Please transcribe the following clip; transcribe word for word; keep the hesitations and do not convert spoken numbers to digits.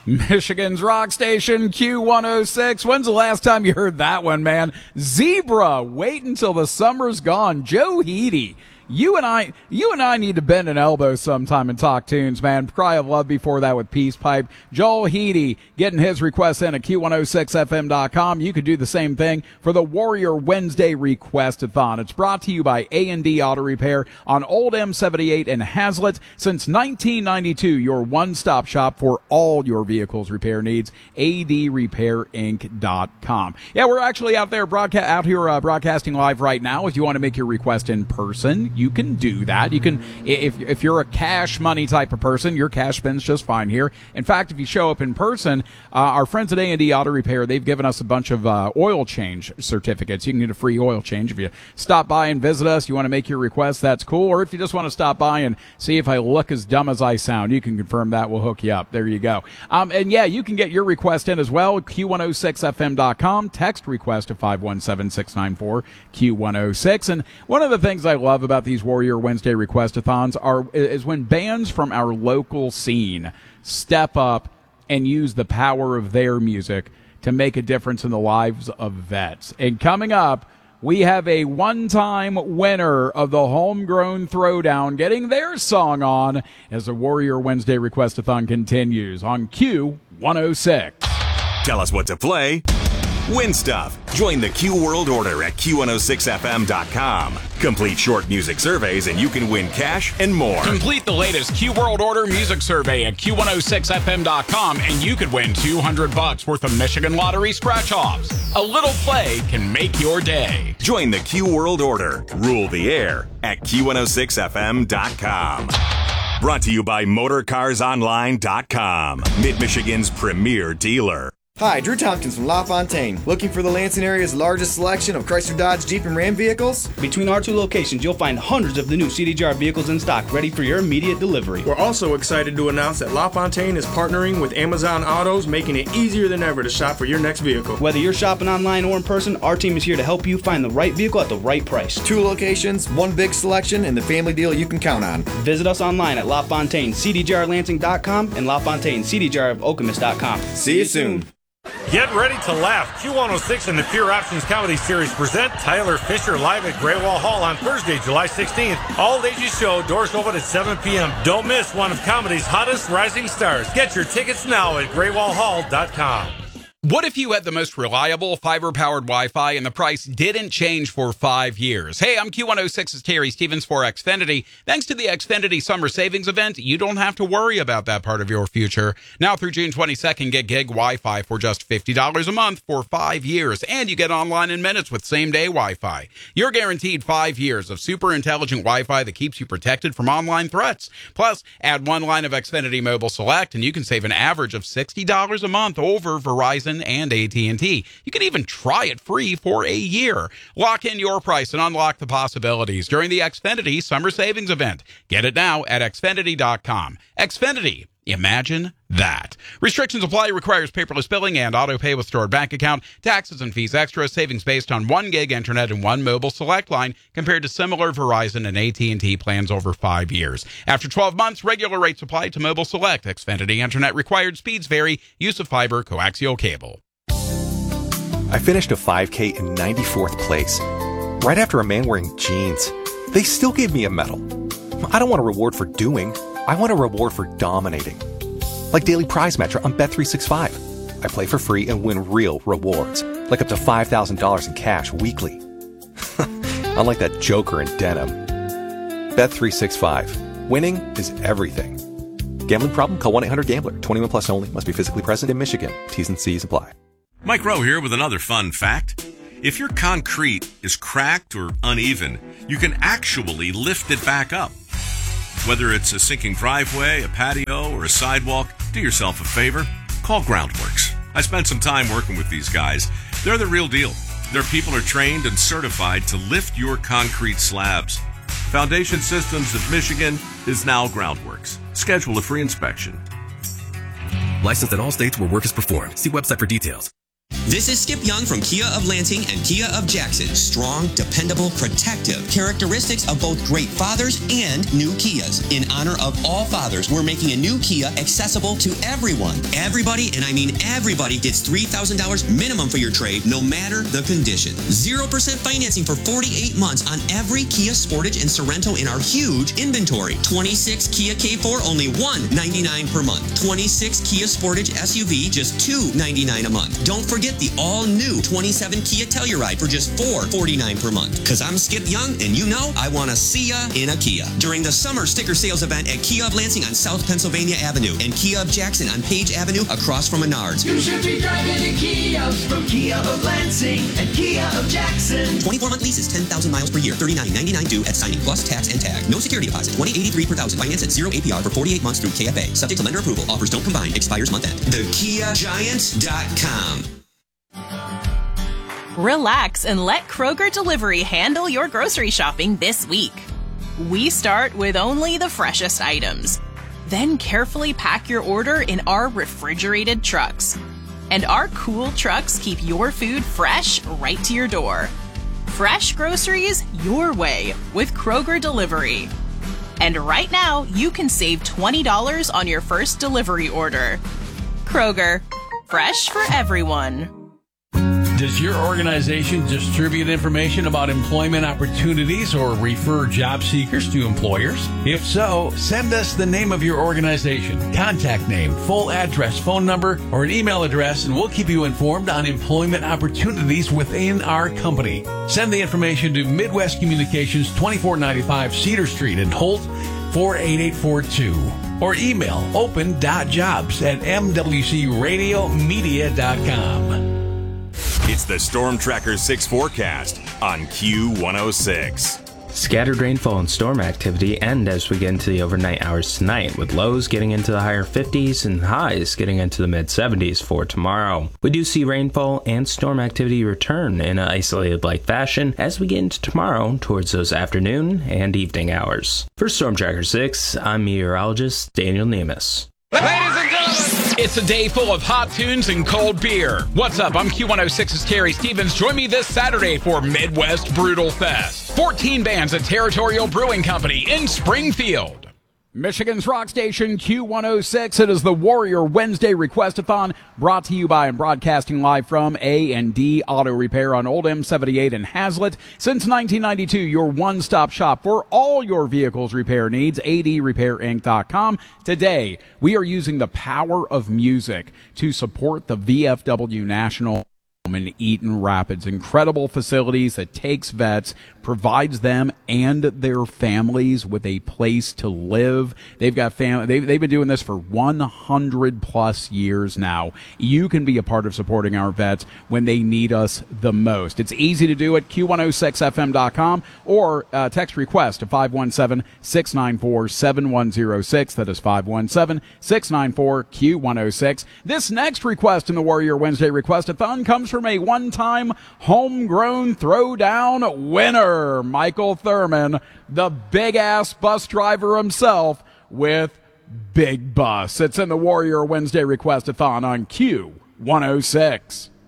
Michigan's rock station, Q one oh six. When's the last time you heard that one, man? Zebra, Wait Until the Summer's Gone. Joe Heedy. You and I, you and I need to bend an elbow sometime and talk tunes, man. Cry of Love before that with Peace Pipe. Joel Heedy getting his request in at Q one oh six F M dot com. You could do the same thing for the Warrior Wednesday Request-a-thon. It's brought to you by A and D Auto Repair on Old M seventy-eight in Hazlitt. Since nineteen ninety-two, your one-stop shop for all your vehicle's repair needs. A D repair inc dot com. Yeah, we're actually out there broadcast out here uh, broadcasting live right now. If you want to make your request in person, you can do that. You can, if if you're a cash money type of person, your cash spends just fine here. In fact, if you show up in person, uh, our friends at A and D Auto Repair, they've given us a bunch of uh, oil change certificates. You can get a free oil change if you stop by and visit us. You want to make your request, that's cool. Or if you just want to stop by and see if I look as dumb as I sound, you can confirm that. We'll hook you up. There you go. Um, and yeah, you can get your request in as well. Q one oh six F M dot com. Text request to five one seven, six nine four Q one oh six. And one of the things I love about these Warrior Wednesday Request-a-thons are is when bands from our local scene step up and use the power of their music to make a difference in the lives of vets. And coming up, we have a one-time winner of the Homegrown Throwdown getting their song on as the Warrior Wednesday Request-a-thon continues on Q one oh six. Tell us what to play. Win stuff. Join the Q World Order at Q one oh six F M dot com. Complete short music surveys and you can win cash and more. Complete the latest Q World Order music survey at Q one oh six F M dot com and you could win two hundred bucks worth of Michigan Lottery scratch-offs. A little play can make your day. Join the Q World Order. Rule the air at Q one oh six F M dot com. Brought to you by Motor Cars Online dot com. Mid-Michigan's premier dealer. Hi, Drew Tompkins from LaFontaine. Looking for the Lansing area's largest selection of Chrysler, Dodge, Jeep, and Ram vehicles? Between our two locations, you'll find hundreds of the new C D J R vehicles in stock, ready for your immediate delivery. We're also excited to announce that LaFontaine is partnering with Amazon Autos, making it easier than ever to shop for your next vehicle. Whether you're shopping online or in person, our team is here to help you find the right vehicle at the right price. Two locations, one big selection, and the family deal you can count on. Visit us online at LaFontaine C D J R Lansing dot com and LaFontaine C D J R of Okemos dot com. See you soon. Get ready to laugh. Q one oh six and the Pure Options Comedy Series present Tyler Fisher live at Great Wall Hall on Thursday, July sixteenth. All ages show, doors open at seven p.m. Don't miss one of comedy's hottest rising stars. Get your tickets now at great wall hall dot com. What if you had the most reliable fiber-powered Wi-Fi and the price didn't change for five years? Hey, I'm Q one oh six's Terry Stevens for Xfinity. Thanks to the Xfinity Summer Savings Event, you don't have to worry about that part of your future. Now through June twenty-second, get gig Wi-Fi for just fifty dollars a month for five years, and you get online in minutes with same-day Wi-Fi. You're guaranteed five years of super intelligent Wi-Fi that keeps you protected from online threats. Plus, add one line of Xfinity Mobile Select, and you can save an average of sixty dollars a month over Verizon and A T and T. You can even try it free for a year. Lock in your price and unlock the possibilities during the Xfinity Summer Savings Event. Get it now at Xfinity dot com. Xfinity. Imagine that. Restrictions apply. Requires paperless billing and auto pay with stored bank account. Taxes and fees extra. Savings based on one gig internet and one mobile select line compared to similar Verizon and A T and T plans over five years. After twelve months, regular rates apply to mobile select. Xfinity internet required. Speeds vary. Use of fiber, coaxial cable. I finished a five K in ninety-fourth place. Right after a man wearing jeans. They still gave me a medal. I don't want a reward for doing. I want a reward for dominating. Like Daily Prize Matcher on Bet three sixty-five. I play for free and win real rewards, like up to five thousand dollars in cash weekly. Unlike that joker in denim. Bet three sixty-five. Winning is everything. Gambling problem? Call one eight hundred gambler. twenty-one plus only. Must be physically present in Michigan. T's and C's apply. Mike Rowe here with another fun fact. If your concrete is cracked or uneven, you can actually lift it back up. Whether it's a sinking driveway, a patio, or a sidewalk, do yourself a favor. Call Groundworks. I spent some time working with these guys. They're the real deal. Their people are trained and certified to lift your concrete slabs. Foundation Systems of Michigan is now Groundworks. Schedule a free inspection. Licensed in all states where work is performed. See website for details. This is Skip Young from Kia of Lansing and Kia of Jackson. Strong, dependable, protective. Characteristics of both great fathers and new Kias. In honor of all fathers, we're making a new Kia accessible to everyone. Everybody, and I mean everybody, gets three thousand dollars minimum for your trade, no matter the condition. zero percent financing for forty-eight months on every Kia Sportage and Sorento in our huge inventory. twenty-six Kia K four, only one hundred ninety-nine dollars per month. twenty-six Kia Sportage S U V, just two hundred ninety-nine dollars a month. Don't forget the all-new twenty-seven Kia Telluride for just four hundred forty-nine dollars per month. Because I'm Skip Young, and you know I want to see ya in a Kia. During the summer sticker sales event at Kia of Lansing on South Pennsylvania Avenue and Kia of Jackson on Page Avenue across from Menards. You should be driving a Kia from Kia of Lansing and Kia of Jackson. twenty-four month leases, ten thousand miles per year, thirty-nine ninety-nine due at signing plus tax and tag. No security deposit, twenty eighty-three per thousand. Finance at zero A P R for forty-eight months through K F A. Subject to lender approval. Offers don't combine. Expires month end. the kia giant dot com. Relax and let Kroger Delivery handle your grocery shopping this week. We start with only the freshest items. Then carefully pack your order in our refrigerated trucks. And our cool trucks keep your food fresh right to your door. Fresh groceries your way with Kroger Delivery. And right now, you can save twenty dollars on your first delivery order. Kroger, fresh for everyone. Does your organization distribute information about employment opportunities or refer job seekers to employers? If so, send us the name of your organization, contact name, full address, phone number, or an email address, and we'll keep you informed on employment opportunities within our company. Send the information to Midwest Communications, twenty-four ninety-five Cedar Street in Holt, four eight eight four two. Or email open dot jobs at m w c radio media dot com. It's the Storm Tracker six forecast on Q one oh six. Scattered rainfall and storm activity end as we get into the overnight hours tonight, with lows getting into the higher fifties and highs getting into the mid seventies for tomorrow. We do see rainfall and storm activity return in an isolated light fashion as we get into tomorrow towards those afternoon and evening hours. For Storm Tracker six, I'm meteorologist Daniel Nemus. Ladies and gentlemen, it's a day full of hot tunes and cold beer. What's up? I'm Q one oh six's Terry Stevens. Join me this Saturday for Midwest Brutal Fest. fourteen bands at Territorial Brewing Company in Springfield. Michigan's rock station Q one oh six. It is the Warrior Wednesday Requestathon, brought to you by and broadcasting live from A and D Auto Repair on Old M seventy-eight in Hazlet. Since nineteen ninety-two, your one-stop shop for all your vehicles repair needs, A D repair inc dot com. Today, we are using the power of music to support the V F W National in Eaton Rapids. Incredible facilities that takes vets, provides them and their families with a place to live. They've got family. They've, they've been doing this for one hundred plus years now. You can be a part of supporting our vets when they need us the most. It's easy to do at Q one oh six F M dot com or uh, text request to five one seven, six nine four, seven one zero six. That is five one seven, six nine four, Q one oh six. This next request in the Warrior Wednesday Requestathon comes from a one-time homegrown throwdown winner, Michael Thurman, the big-ass bus driver himself, with Big Bus. It's in the Warrior Wednesday Requestathon on Q one oh six.